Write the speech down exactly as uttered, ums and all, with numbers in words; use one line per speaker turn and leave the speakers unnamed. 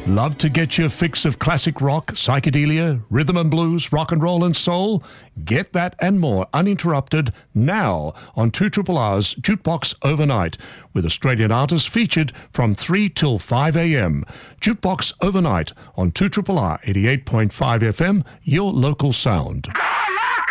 Love to get your fix of classic rock, psychedelia, rhythm and blues, rock and roll and soul? Get that and more uninterrupted now on two R R R's Jukebox Overnight, with Australian artists featured from three till five a.m. Jukebox Overnight on two R R R eighty-eight point five F M, your local sound.